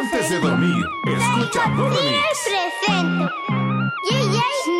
Antes de dormir, escucha Do Remix. Presento. Yay, yay.